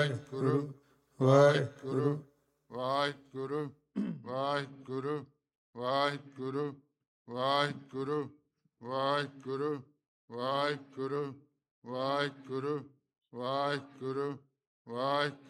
Waheguru Waheguru Waheguru Waheguru Waheguru Waheguru Waheguru Waheguru Waheguru Waheguru Waheguru ਵਾਹਿ